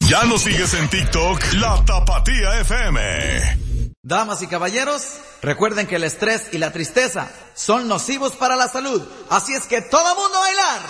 Ya nos sigues en TikTok, La Tapatía FM. Damas y caballeros, recuerden que el estrés y la tristeza son nocivos para la salud. Así es que todo mundo a bailar.